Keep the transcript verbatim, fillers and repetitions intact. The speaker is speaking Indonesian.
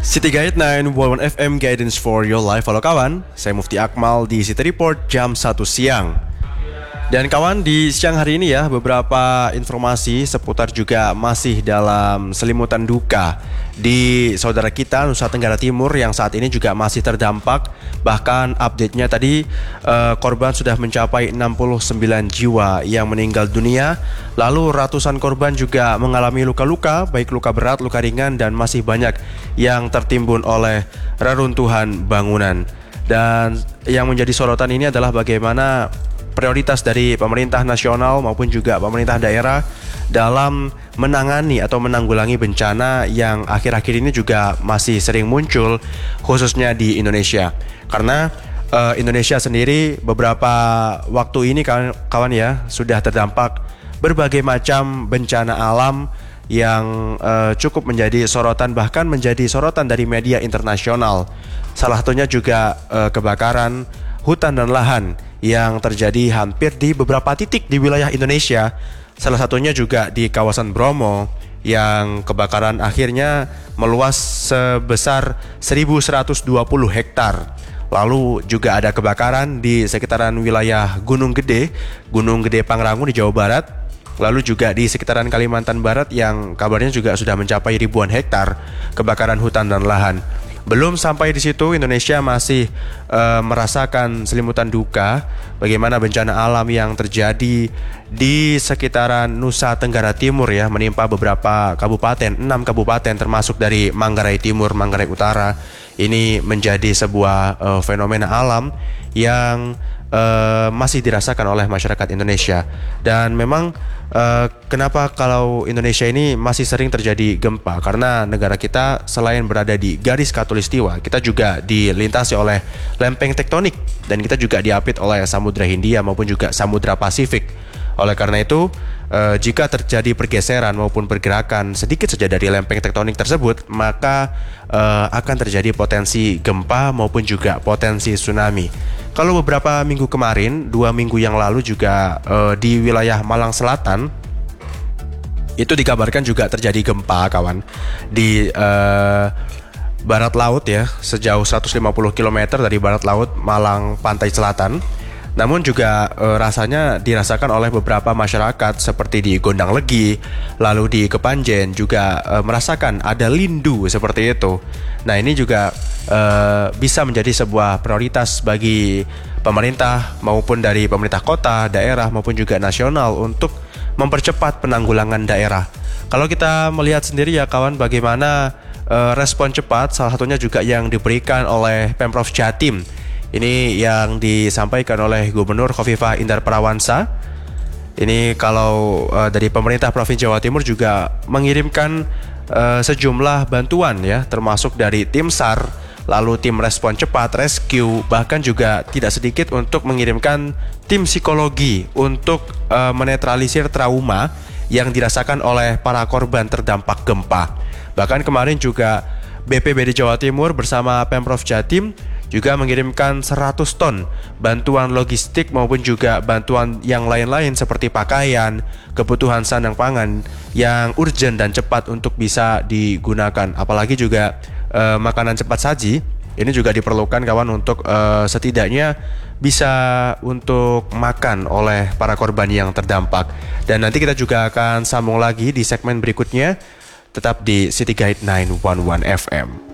City Guide sembilan satu satu F M Guidance for your life. Halo kawan, saya Mufti Akmal di City Report jam satu siang. Dan kawan, di siang hari ini ya, beberapa informasi seputar juga masih dalam selimutan duka di saudara kita Nusa Tenggara Timur yang saat ini juga masih terdampak. Bahkan update-nya tadi eh, korban sudah mencapai enam puluh sembilan jiwa yang meninggal dunia. Lalu ratusan korban juga mengalami luka-luka, baik luka berat, luka ringan, dan masih banyak yang tertimbun oleh reruntuhan bangunan. Dan yang menjadi sorotan ini adalah bagaimana prioritas dari pemerintah nasional maupun juga pemerintah daerah dalam menangani atau menanggulangi bencana yang akhir-akhir ini juga masih sering muncul, khususnya di Indonesia. Karena uh, Indonesia sendiri beberapa waktu ini kawan, kawan ya sudah terdampak berbagai macam bencana alam yang uh, cukup menjadi sorotan, bahkan menjadi sorotan dari media internasional. Salah satunya juga uh, kebakaran hutan dan lahan yang terjadi hampir di beberapa titik di wilayah Indonesia. Salah satunya juga di kawasan Bromo yang kebakaran akhirnya meluas sebesar seribu seratus dua puluh hektar. Lalu juga ada kebakaran di sekitaran wilayah Gunung Gede, Gunung Gede Pangrango di Jawa Barat. Lalu juga di sekitaran Kalimantan Barat yang kabarnya juga sudah mencapai ribuan hektar kebakaran hutan dan lahan. Belum sampai di situ, Indonesia masih uh, merasakan selimutan duka bagaimana bencana alam yang terjadi di sekitaran Nusa Tenggara Timur ya, menimpa beberapa kabupaten, enam kabupaten termasuk dari Manggarai Timur, Manggarai Utara. Ini menjadi sebuah uh, fenomena alam yang uh, masih dirasakan oleh masyarakat Indonesia. Dan memang Uh, kenapa kalau Indonesia ini masih sering terjadi gempa? Karena negara kita selain berada di garis khatulistiwa, kita juga dilintasi oleh lempeng tektonik dan kita juga diapit oleh Samudra Hindia maupun juga Samudra Pasifik. Oleh karena itu, uh, jika terjadi pergeseran maupun pergerakan sedikit saja dari lempeng tektonik tersebut, maka uh, akan terjadi potensi gempa maupun juga potensi tsunami. Kalau beberapa minggu kemarin, dua minggu yang lalu juga uh, di wilayah Malang Selatan itu dikabarkan juga terjadi gempa kawan di uh, barat laut ya, sejauh seratus lima puluh kilometer dari barat laut Malang Pantai Selatan. Namun juga e, rasanya dirasakan oleh beberapa masyarakat seperti di Gondang Legi, lalu di Kepanjen juga e, merasakan ada lindu seperti itu. Nah ini juga e, bisa menjadi sebuah prioritas bagi pemerintah maupun dari pemerintah kota, daerah maupun juga nasional untuk mempercepat penanggulangan daerah. Kalau kita melihat sendiri ya kawan, bagaimana e, respon cepat salah satunya juga yang diberikan oleh Pemprov Jatim. Ini yang disampaikan oleh Gubernur Khofifah Indar Parawansa. Ini kalau uh, dari pemerintah Provinsi Jawa Timur juga mengirimkan uh, sejumlah bantuan ya, termasuk dari tim SAR, lalu tim respon cepat, rescue, bahkan juga tidak sedikit untuk mengirimkan tim psikologi untuk uh, menetralisir trauma yang dirasakan oleh para korban terdampak gempa. Bahkan kemarin juga B P B D Jawa Timur bersama Pemprov Jatim juga mengirimkan seratus ton bantuan logistik maupun juga bantuan yang lain-lain seperti pakaian, kebutuhan sandang pangan yang urgent dan cepat untuk bisa digunakan. Apalagi juga eh, makanan cepat saji ini juga diperlukan kawan untuk eh, setidaknya bisa untuk makan oleh para korban yang terdampak. Dan nanti kita juga akan sambung lagi di segmen berikutnya. Tetap di City Guide sembilan satu satu F M.